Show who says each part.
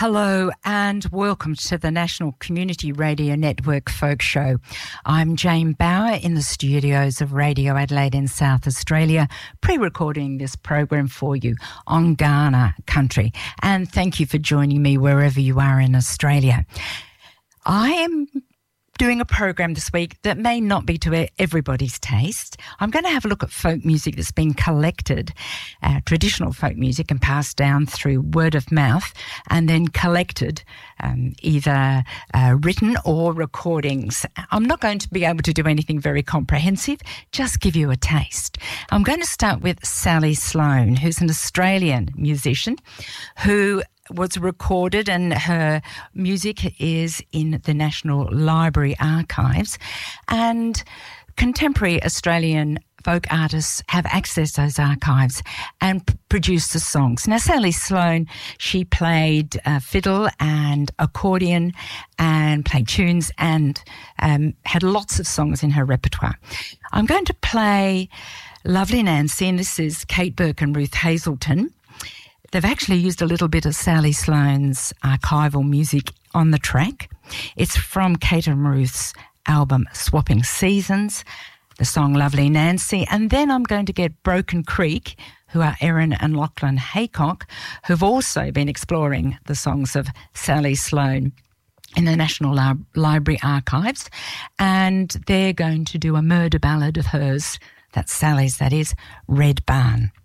Speaker 1: Hello and welcome to the National Community Radio Network Folk Show. I'm Jane Bauer in the studios of Radio Adelaide in South Australia, pre-recording this program for you on Kaurna country. And thank you for joining me wherever you are in Australia. I am doing a program this week that may not be to everybody's taste. I'm going to have a look at folk music that's been collected, traditional folk music, and passed down through word of mouth, and then collected either written or recordings. I'm not going to be able to do anything very comprehensive, just give you a taste. I'm going to start with Sally Sloan, who's an Australian musician who was recorded, and her music is in the National Library archives, and contemporary Australian folk artists have accessed those archives and produced the songs. Now, Sally Sloan, she played fiddle and accordion and played tunes and had lots of songs in her repertoire. I'm going to play Lovely Nancy, and this is Kate Burke and Ruth Hazelton. They've actually used a little bit of Sally Sloan's archival music on the track. It's from Kate and Ruth's album Swapping Seasons, the song Lovely Nancy. And then I'm going to get Broken Creek, who are Erin and Lachlan Haycock, who've also been exploring the songs of Sally Sloan in the National Library archives. And they're going to do a murder ballad of hers, that's Sally's, that is, Red Barn.